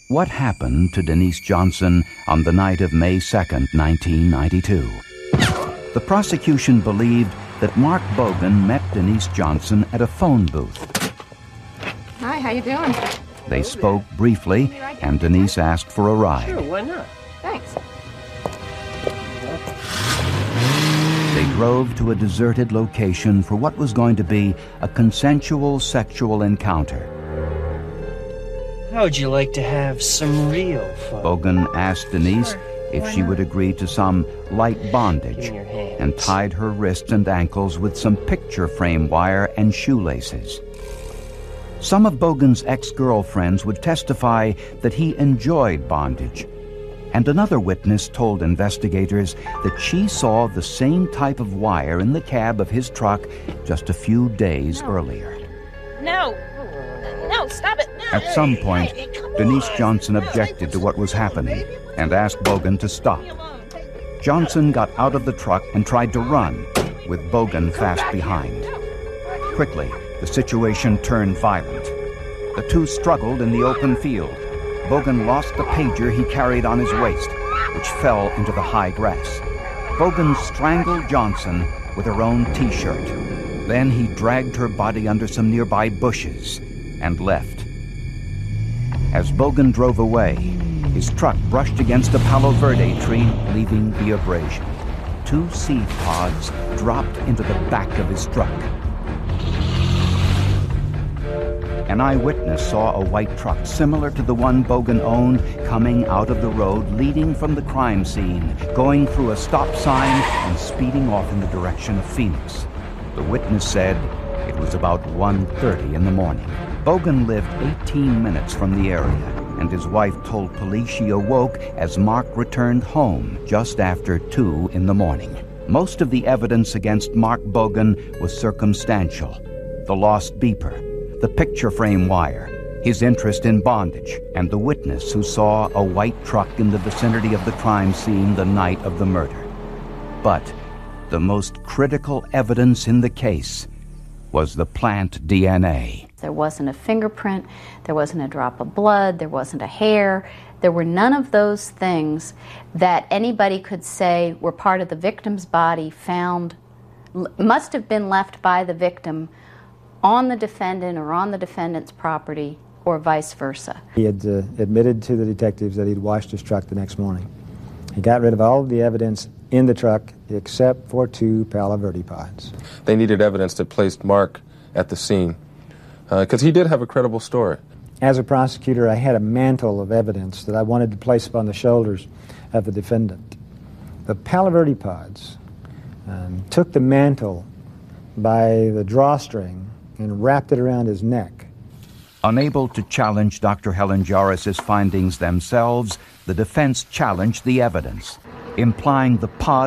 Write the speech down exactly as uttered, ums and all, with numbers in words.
What happened to Denise Johnson on the night of May second, nineteen ninety-two? The prosecution believed that Mark Bogan met Denise Johnson at a phone booth. Hi, how you doing? They spoke briefly, and Denise asked for a ride. Sure, why not? Thanks. They drove to a deserted location for what was going to be a consensual sexual encounter. How would you like to have some real fun? Bogan asked Denise Sure, if why she not? would agree to some light bondage Give me your hands. and tied her wrists and ankles with some picture frame wire and shoelaces. Some of Bogan's ex-girlfriends would testify that he enjoyed bondage, and another witness told investigators that she saw the same type of wire in the cab of his truck just a few days No. earlier. No. No, stop it. No. At some point, Hey, come Denise on. Johnson No, objected to what was happening baby. and asked Bogan to stop. Leave me alone. Take- Johnson got out of the truck and tried to run, with Bogan fast behind. Quickly, the situation turned violent. The two struggled in the open field. Bogan lost the pager he carried on his waist, which fell into the high grass. Bogan strangled Johnson with her own T-shirt. Then he dragged her body under some nearby bushes and left. As Bogan drove away, his truck brushed against a Palo Verde tree, leaving the abrasion. Two seed pods dropped into the back of his truck. An eyewitness saw a white truck similar to the one Bogan owned coming out of the road leading from the crime scene, going through a stop sign and speeding off in the direction of Phoenix. The witness said it was about one thirty in the morning. Bogan lived eighteen minutes from the area, and his wife told police she awoke as Mark returned home just after two in the morning. Most of the evidence against Mark Bogan was circumstantial. The lost beeper, the picture frame wire, his interest in bondage, and the witness who saw a white truck in the vicinity of the crime scene the night of the murder. But the most critical evidence in the case was the plant D N A. There wasn't a fingerprint, there wasn't a drop of blood, there wasn't a hair. There were none of those things that anybody could say were part of the victim's body found, must have been left by the victim on the defendant or on the defendant's property, or vice versa. He had uh, admitted to the detectives that he'd washed his truck the next morning. He got rid of all of the evidence in the truck except for two Palo Verde pods. They needed evidence that placed Mark at the scene, because uh, he did have a credible story. As a prosecutor, I had a mantle of evidence that I wanted to place upon the shoulders of the defendant. The Palo Verde pods um, took the mantle by the drawstring and wrapped it around his neck. Unable to challenge Doctor Helen Jarris's findings themselves, the defense challenged the evidence, implying the pods